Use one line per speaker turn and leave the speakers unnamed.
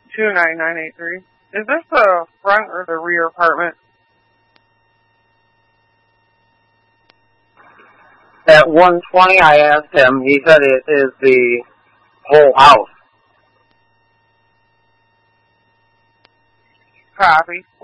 29983. Is this the front or the rear apartment?
At 120, I asked him. He said it is the whole house.
Copy.